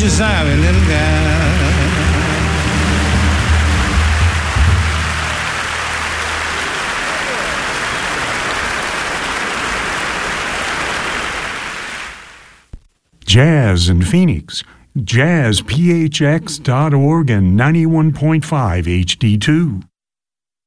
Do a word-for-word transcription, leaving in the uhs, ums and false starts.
já sabe, né, lugar. Jazz in Phoenix, jazz p h x dot org and ninety-one point five H D two.